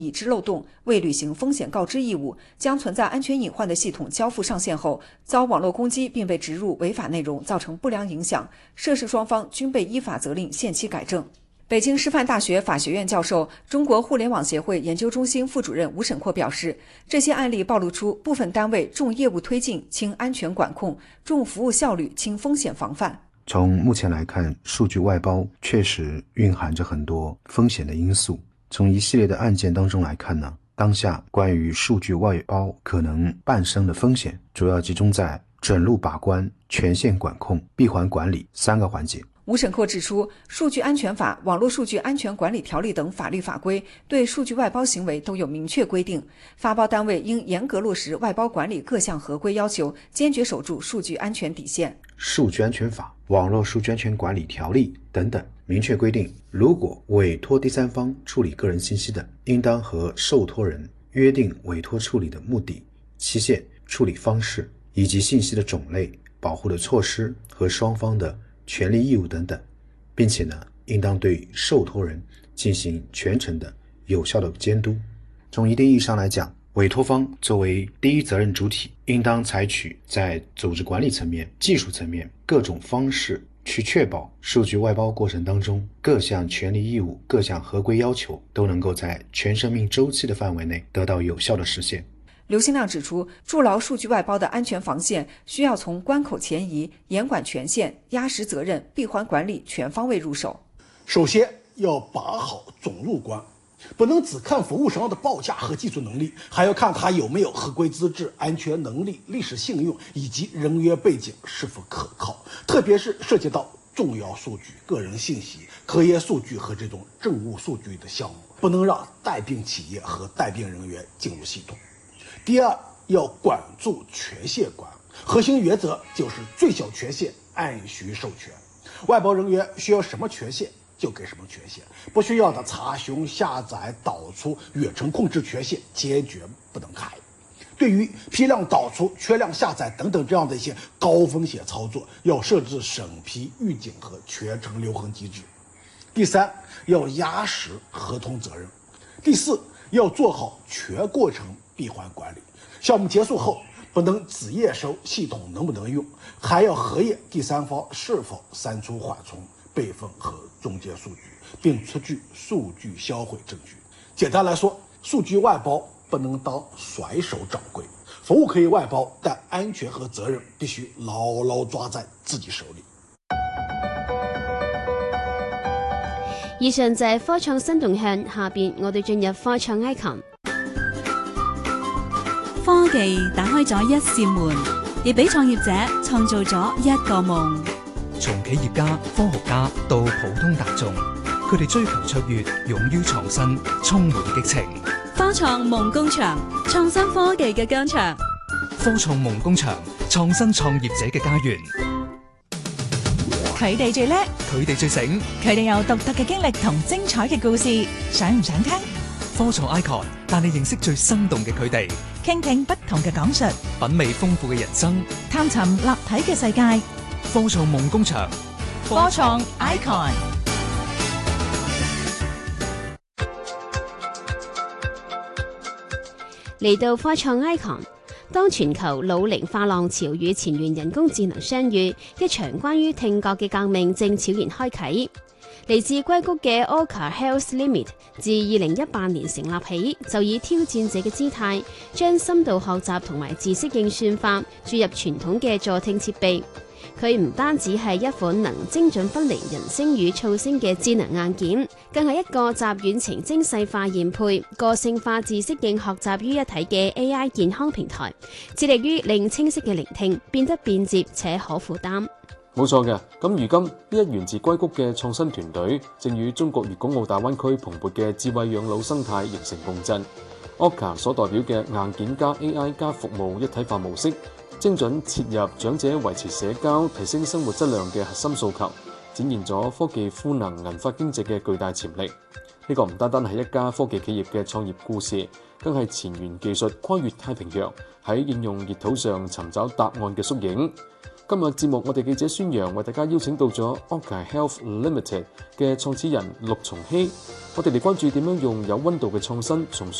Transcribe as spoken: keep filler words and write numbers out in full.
已知漏洞，未履行风险告知义务，将存在安全隐患的系统交付上线后，遭网络攻击并被植入违法内容，造成不良影响，涉事双方均被依法责令限期改正。北京师范大学法学院教授、中国互联网协会研究中心副主任吴沈阔表示，这些案例暴露出部分单位重业务推进轻安全管控，重服务效率轻风险防范。 从目前来看，数据外包确实蕴含着很多风险的因素。从一系列的案件当中来看呢，当下关于数据外包可能伴生的风险，主要集中在准入把关、权限管控、闭环管理三个环节。 吴沈阔指出，数据安全法、网络数据安全管理条例等法律法规对数据外包行为都有明确规定，发包单位应严格落实外包管理各项合规要求，坚决守住数据安全底线。 数据安全法、网络数据安全管理条例等等明确规定，如果委托第三方处理个人信息的，应当和受托人约定委托处理的目的、期限、处理方式以及信息的种类、保护的措施和双方的权利义务等等，并且呢，应当对受托人进行全程的有效的监督。从一定意义上来讲，委托方作为第一责任主体，应当采取在组织管理层面、技术层面各种方式，去确保数据外包过程当中各项权利义务、各项合规要求都能够在全生命周期的范围内得到有效的实现。 刘新亮指出，筑牢数据外包的安全防线，需要从关口前移、严管权限、压实责任、闭环管理全方位入手。 首先要把好总入关，不能只看服务商的报价和技术能力，还要看他有没有合规资质、安全能力、历史信用以及人员背景是否可靠，特别是涉及到重要数据、个人信息、科研数据和这种政务数据的项目，不能让带病企业和带病人员进入系统。第二，要管住权限关，核心原则就是最小权限按需授权，外包人员需要什么权限就给什么权限，不需要的查询、下载、导出、远程控制权限坚决不能开。对于批量导出、缺量下载等等这样的一些高风险操作，要设置审批、预警和全程留痕机制。第三，要压实合同责任。第四，要做好全过程闭环管理，项目结束后不能只验收系统能不能用，还要核验第三方是否删除缓冲、备份和中间数据，并出具数据销毁证据。简单来说，数据外包不能当甩手掌柜，服务可以外包，但安全和责任必须牢牢抓在自己手里。 以上就係科創新動向，下邊我哋進入科創 icon。 科技打開咗一扇門，亦俾創業者創造咗一個夢。 從企業家、科學家到普通大眾，佢哋追求卓越，勇於創新，充滿激情。 科創夢工場，創新科技嘅疆場。 科創夢工場，創新創業者嘅家園。 佢哋最叻， 佢哋最醒， 佢哋有獨特嘅經歷同精彩嘅故事，想唔想聽？ 科創 icon 帶你認識最生動嘅佢哋， 傾聽不同嘅講述， 品味豐富嘅人生， 探尋立體嘅世界。 科創夢工場， 科創 icon。 嚟到科創 icon。當全球老齡化浪潮與前沿人工智能相遇，一場關於聽覺嘅革命正悄然開啟。嚟自硅谷嘅 Oka Health Limit 自二零一八年成立起，就以挑戰者嘅姿態，將深度學習同埋知識應算法注入傳統嘅助聽設備。佢唔單止係一款能精準分離人聲與噪聲嘅智能硬件，更係一個集遠程精細化驗配、個性化知識應學習於一體嘅 A I 健康平台，致力於令清晰嘅聆聽變得便捷且可負擔。 冇錯嘅，咁如今呢一源自硅谷嘅創新團隊，正與中國粵港澳大灣區蓬勃嘅智慧養老生態形成共振。Oka 所代表嘅硬件加 A I 加服務一體化模式，精準切入長者維持社交、提升生活質量嘅核心訴求，展現咗科技賦能銀髮經濟嘅巨大潛力。呢個唔單單係一家科技企業嘅創業故事，更係前沿技術跨越太平洋喺應用熱土上尋找答案嘅縮影。 今日節目我哋記者孫楊為大家邀請到咗 Orca Health Limited 嘅創始人陸松禧，我哋嚟關注點樣用有溫度嘅創新從